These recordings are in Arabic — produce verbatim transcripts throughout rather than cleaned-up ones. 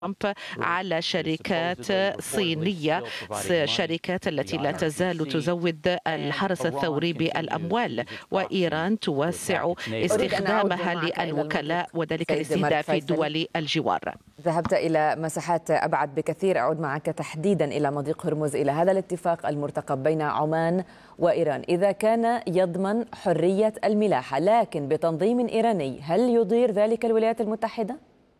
ترامب على شركات صينية، شركات التي لا تزال تزود الحرس الثوري بالأموال، وإيران توسع استخدامها للوكلاء وذلك لاستهداف دول الجوار. ذهبت إلى مساحات أبعد بكثير، أعود معك تحديدا إلى مضيق هرمز، إلى هذا الاتفاق المرتقب بين عمان وإيران. إذا كان يضمن حرية الملاحة لكن بتنظيم إيراني، هل يضير ذلك الولايات المتحدة؟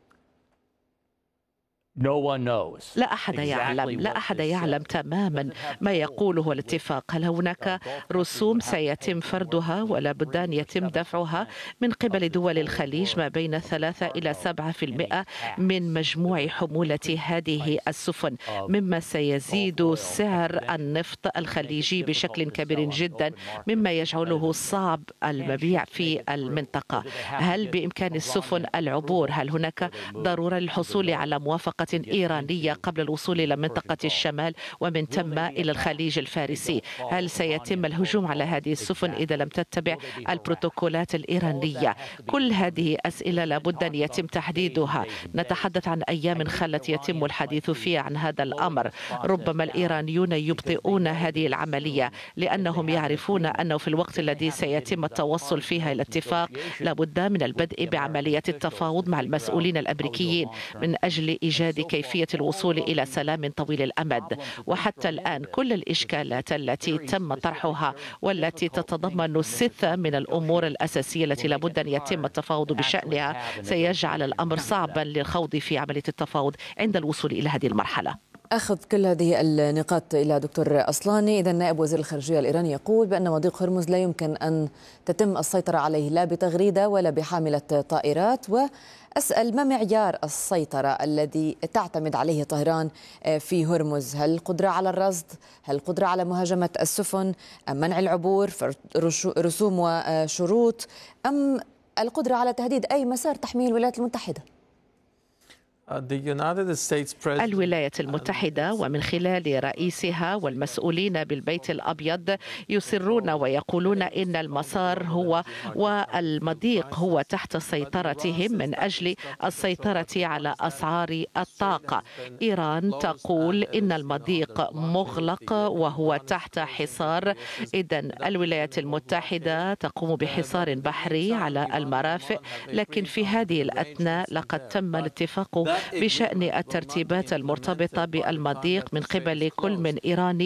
لا أحد يعلم لا أحد يعلم تماما ما يقوله الاتفاق. هل هناك رسوم سيتم فرضها ولا بد أن يتم دفعها من قبل دول الخليج ما بين ثلاثة إلى سبعة في المئة من مجموع حمولة هذه السفن، مما سيزيد سعر النفط الخليجي بشكل كبير جدا، مما يجعله صعب المبيع في المنطقة. هل بإمكان السفن العبور؟ هل هناك ضرورة للحصول على موافقة إيرانية قبل الوصول إلى منطقة الشمال ومن ثم إلى الخليج الفارسي؟ هل سيتم الهجوم على هذه السفن إذا لم تتبع البروتوكولات الإيرانية؟ كل هذه أسئلة لابد أن يتم تحديدها. نتحدث عن أيام خلت يتم الحديث فيها عن هذا الأمر. ربما الإيرانيون يبطئون هذه العملية لأنهم يعرفون أنه في الوقت الذي سيتم التوصل فيها إلى اتفاق لابد من البدء بعملية التفاوض مع المسؤولين الأمريكيين من أجل إيجاد كيفية الوصول إلى سلام طويل الأمد. وحتى الآن كل الإشكالات التي تم طرحها والتي تتضمن ستة من الأمور الأساسية التي لابد أن يتم التفاوض بشأنها سيجعل الأمر صعبا للخوض في عملية التفاوض عند الوصول إلى هذه المرحلة. أخذ كل هذه النقاط إلى دكتور أصلاني. إذا نائب وزير الخارجية الإيراني يقول بأن مضيق هرمز لا يمكن أن تتم السيطرة عليه لا بتغريدة ولا بحاملة طائرات، وأسأل ما معيار السيطرة الذي تعتمد عليه طهران في هرمز؟ هل القدرة على الرصد؟ هل القدرة على مهاجمة السفن؟ أم منع العبور؟ رسوم وشروط؟ أم القدرة على تهديد أي مسار تحميه الولايات المتحدة؟ الولايات المتحدة ومن خلال رئيسها والمسؤولين بالبيت الأبيض يصرون ويقولون إن المسار هو والمضيق هو تحت سيطرتهم من أجل السيطرة على أسعار الطاقة. إيران تقول إن المضيق مغلق وهو تحت حصار. إذن الولايات المتحدة تقوم بحصار بحري على المرافق، لكن في هذه الأثناء لقد تم الاتفاق بشأن الترتيبات المرتبطة بالمضيق من قبل كل من إيران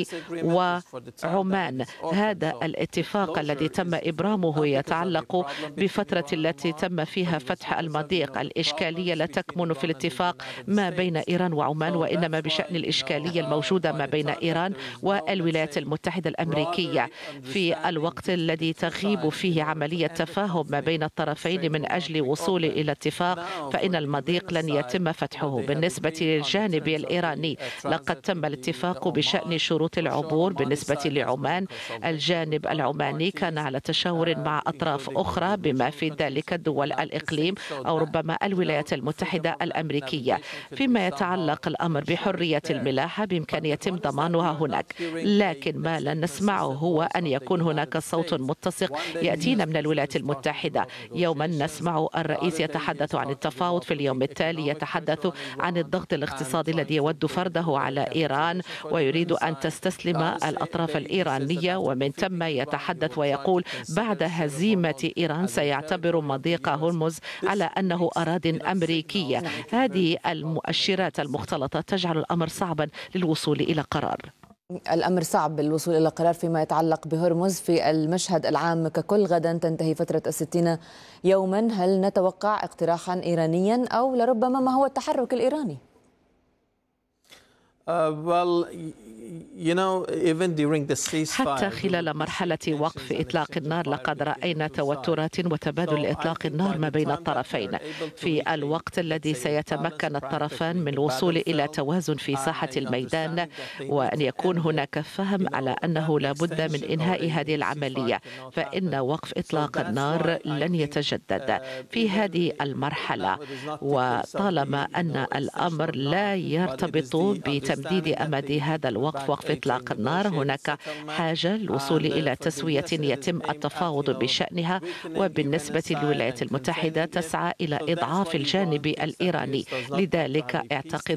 وعمان. هذا الاتفاق الذي تم إبرامه يتعلق بفترة التي تم فيها فتح المضيق. الإشكالية لا تكمن في الاتفاق ما بين إيران وعمان، وإنما بشأن الإشكالية الموجودة ما بين إيران والولايات المتحدة الأمريكية في الوقت الذي تغيب فيه عملية تفاهم ما بين الطرفين من أجل وصول إلى اتفاق، فإن المضيق لن يتم فتحه. بالنسبة للجانب الإيراني لقد تم الاتفاق بشأن شروط العبور بالنسبة لعمان. الجانب العماني كان على تشاور مع أطراف أخرى بما في ذلك دول الإقليم أو ربما الولايات المتحدة الأمريكية. فيما يتعلق الأمر بحرية الملاحة بإمكان يتم ضمانها هناك، لكن ما لا نسمعه هو أن يكون هناك صوت متسق يأتينا من الولايات المتحدة. يوما نسمع الرئيس يتحدث عن التفاوض، في اليوم التالي يتحدث عن الضغط الاقتصادي الذي يود فرضه على إيران ويريد أن تستسلم الأطراف الإيرانية، ومن ثم يتحدث ويقول بعد هزيمة إيران سيعتبر مضيق هرمز على أنه أراضٍ أمريكية. هذه المؤشرات المختلطة تجعل الأمر صعبا للوصول إلى قرار. الأمر صعب بالوصول إلى قرار فيما يتعلق بهرمز. في المشهد العام ككل غدا تنتهي فترة الستين يوما، هل نتوقع اقتراحا إيرانيا أو لربما ما هو التحرك الإيراني؟ حتى خلال مرحلة وقف إطلاق النار لقد رأينا توترات وتبادل إطلاق النار ما بين الطرفين. في الوقت الذي سيتمكن الطرفان من الوصول إلى توازن في ساحة الميدان وأن يكون هناك فهم على أنه لا بد من إنهاء هذه العملية، فإن وقف إطلاق النار لن يتجدد في هذه المرحلة. وطالما أن الأمر لا يرتبط بتمديد أمد هذا الوقف وقف إطلاق النار. هناك حاجة للوصول إلى تسوية يتم التفاوض بشأنها، وبالنسبة للولايات المتحدة تسعى إلى إضعاف الجانب الإيراني. لذلك اعتقد